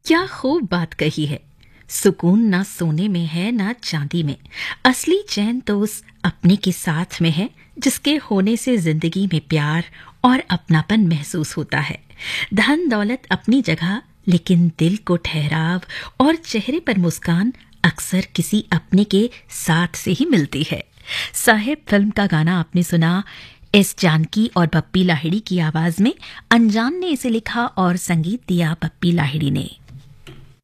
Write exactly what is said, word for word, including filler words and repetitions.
क्या खूब बात कही है। सुकून ना सोने में है ना चांदी में, असली चैन तो उस अपने के साथ में है जिसके होने से जिंदगी में प्यार और अपनापन महसूस होता है। धन दौलत अपनी जगह, लेकिन दिल को ठहराव और चेहरे पर मुस्कान अक्सर किसी अपने के साथ से ही मिलती है। साहिब फिल्म का गाना आपने सुना, एस जानकी और बप्पी लाहिड़ी की आवाज में। अनजान ने इसे लिखा और संगीत दिया बप्पी लाहिड़ी ने।